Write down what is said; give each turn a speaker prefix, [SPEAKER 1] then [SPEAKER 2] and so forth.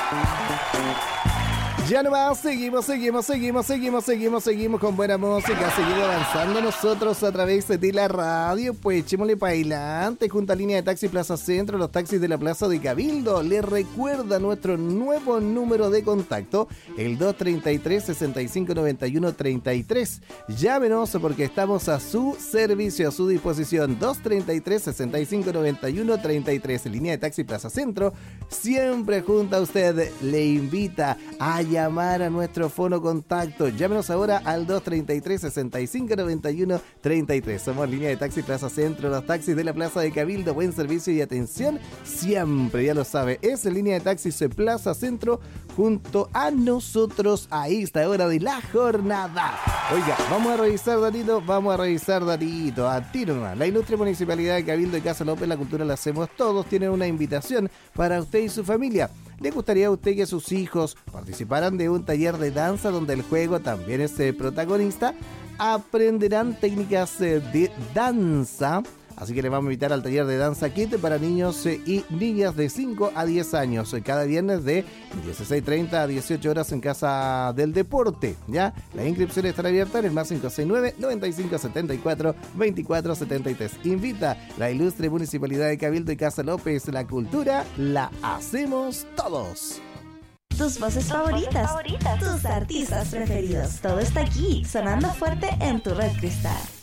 [SPEAKER 1] Ya nomás, seguimos con buena música, seguimos avanzando nosotros a través de la radio, pues echémosle para adelante junto a línea de taxi Plaza Centro, los taxis de la Plaza de Cabildo. Les recuerda nuestro nuevo número de contacto, el 233-6591-33. Llámenos porque estamos a su servicio, a su disposición, 233-6591-33, línea de taxi Plaza Centro, siempre junto a usted, le invita a llamar a nuestro fono contacto. Llámenos ahora al 233-6591-33. Somos línea de taxi Plaza Centro, los taxis de la Plaza de Cabildo. Buen servicio y atención siempre, ya lo sabe. Es en línea de taxis Plaza Centro junto a nosotros a esta hora de la jornada. Oiga, vamos a revisar datito. A tiro nomás. La ilustre Municipalidad de Cabildo y Casa López, la cultura la hacemos todos. Tienen una invitación para usted y su familia. ¿Le gustaría a usted que sus hijos participaran de un taller de danza donde el juego también es protagonista? Aprenderán técnicas de danza. Así que le vamos a invitar al taller de danza Kit para niños y niñas de 5 a 10 años. Cada viernes de 16:30 a 18 horas en Casa del Deporte. ¿Ya? La inscripción estará abierta en el más 569-9574-2473. Invita la ilustre Municipalidad de Cabildo y Casa López. La cultura la hacemos todos.
[SPEAKER 2] Tus voces favoritas, tus artistas preferidos. Todo está aquí, sonando fuerte en tu Red Cristal.